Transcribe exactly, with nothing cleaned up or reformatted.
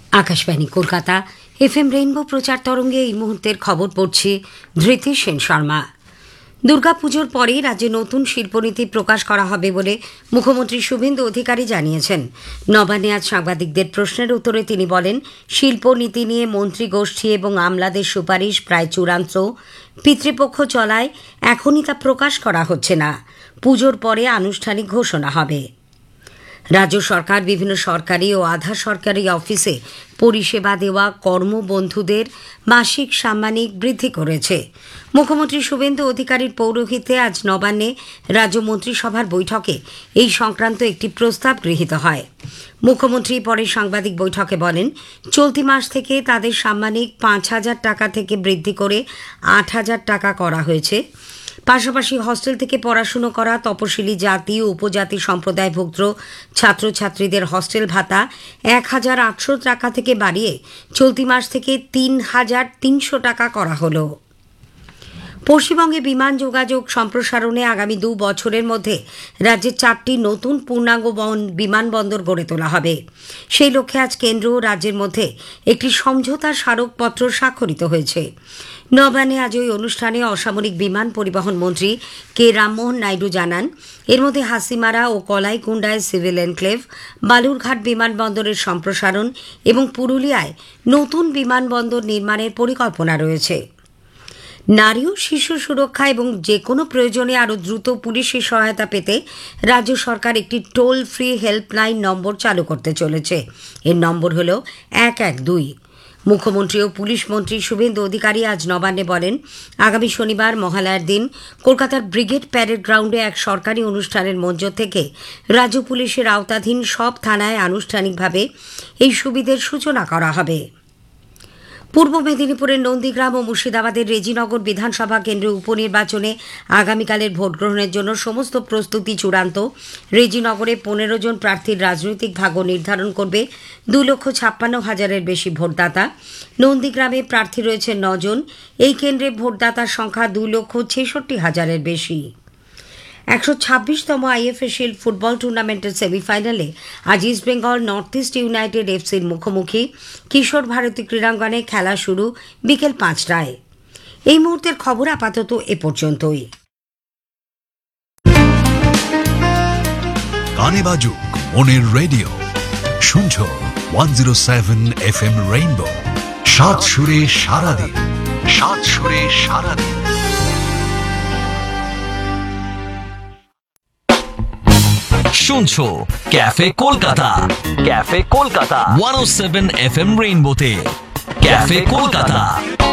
Akashvani Kolkata FM rainbow প্রচার তরঙ্গে এই মুহূর্তের খবর পড়ছি ধৃতি সেন শর্মা। দুর্গাপুজোর পরে রাজ্যে নতুন শিল্পনীতি প্রকাশ করা হবে বলে মুখ্যমন্ত্রী শুভেন্দু অধিকারী জানিয়েছেন। নবান্নে আজ সাংবাদিকদের প্রশ্নের উত্তরে তিনি বলেন, শিল্পনীতি নিয়ে মন্ত্রী গোষ্ঠী এবং আমলাদের সুপারিশ প্রায় চূড়ান্ত, পিতৃপক্ষ চলায় এখনই তা প্রকাশ করা হচ্ছে না। পুজোর পরে আনুষ্ঠানিক ঘোষণা হবে। রাজ্য সরকার বিভিন্ন সরকারি ও আধা সরকারি অফিসে পরিষেবা দেওয়া কর্মবন্ধুদের মাসিক সাম্মানিক বৃদ্ধি করেছে। মুখ্যমন্ত্রী শুভেন্দু অধিকারীর পৌরোহিত্যে আজ নবান্নে রাজ্য মন্ত্রিসভার বৈঠকে এই সংক্রান্ত একটি প্রস্তাব গৃহীত হয়। মুখ্যমন্ত্রী পরে সাংবাদিক বৈঠকে বলেন, চলতি মাস থেকে তাদের সাম্মানিক পাঁচ হাজার টাকা থেকে বৃদ্ধি করে আট হাজার টাকা করা হয়েছে। পাশাপাশি হস্টেল থেকে পড়াশুনো করা তপশিলি জাতি ও উপজাতি সম্প্রদায়ভুক্ত ছাত্রছাত্রীদের হস্টেল ভাতা এক হাজার আটশো টাকা থেকে বাড়িয়ে চলতি মাস থেকে তিন হাজার তিনশো টাকা করা হলো। পশ্চিমবঙ্গে বিমান যোগাযোগ সম্প্রসারণে আগামী দু বছরের মধ্যে রাজ্যের চারটি নতুন পূর্ণাঙ্গ বিমানবন্দর গড়ে তোলা হবে। সেই লক্ষ্যে আজ কেন্দ্র ও রাজ্যের মধ্যে একটি সমঝোতা স্মারকপত্র স্বাক্ষরিত হয়েছে। নবান্নে আজ ওই অনুষ্ঠানে অসামরিক বিমান পরিবহন মন্ত্রী কে রামমোহন নাইডু জানান, এর মধ্যে হাসিমারা ও কলাইকুণ্ডায় সিভিল এনক্লেভ, বালুরঘাট বিমানবন্দরের সম্প্রসারণ এবং পুরুলিয়ায় নতুন বিমানবন্দর নির্মাণের পরিকল্পনা রয়েছে। নারী ও শিশু সুরক্ষা এবং যে কোনো প্রয়োজনে আরও দ্রুত পুলিশের সহায়তা পেতে রাজ্য সরকার একটি টোল ফ্রি হেল্পলাইন নম্বর চালু করতে চলেছে। এর নম্বর হল এক এক দুই। মুখ্যমন্ত্রী ও পুলিশ মন্ত্রী শুভেন্দু অধিকারী আজ নবান্নে বলেন, আগামী শনিবার মহালয়ার দিন কলকাতার ব্রিগেড প্যারেড গ্রাউন্ডে এক সরকারি অনুষ্ঠানের মঞ্চ থেকে রাজ্য পুলিশের আওতাধীন সব থানায় আনুষ্ঠানিকভাবে এই সুবিধের সূচনা করা হবে। পূর্ব মেদিনীপুরের নন্দীগ্রাম ও মুর্শিদাবাদের রেজিনগর বিধানসভা কেন্দ্রের উপনির্বাচনে আগামীকালের ভোট গ্রহণের জন্য সমস্ত প্রস্তুতি চূড়ান্ত। রেজিনগরে পনেরো জন প্রার্থীর রাজনৈতিক ভাগ্য নির্ধারণ করবে দুই লক্ষ ছাপ্পান্ন হাজারের বেশি ভোটদাতা। নন্দীগ্রামে প্রার্থী রয়েছে নজন। এই কেন্দ্রে ভোটদাতার সংখ্যা দুই লক্ষ ছেষট্টি হাজারের বেশি। একশো ছাব্বিশতম আইএফএ শিল্ড ফুটবল টুর্নামেন্টের সেমিফাইনালে আজ ইস্টবেঙ্গল নর্থ ইস্ট ইউনাইটেড এফসির মুখোমুখি। কিশোর ভারতী ক্রীড়াঙ্গনে খেলা শুরু বিকেল পাঁচটায়। এই মুহূর্তের খবর আপাতত এ পর্যন্তই। গানে বাজুক মনের রেডিও, শুনছো one zero seven F M rainbow. সাত সুরে সারাদিন, সাত সুরে সারাদিন। শুনছো cafe Kolkata, cafe Kolkata one ও seven F M রেইনবোতে। Cafe Kolkata.